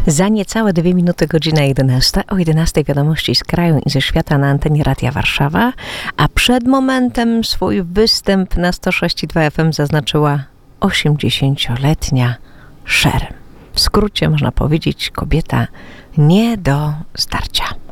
Za niecałe 2 minuty godzina 11. O 11 wiadomości z kraju i ze świata na antenie Radia Warszawa, a przed momentem swój występ na 106,2 FM zaznaczyła 80-letnia Cher. W skrócie można powiedzieć kobieta nie do starcia.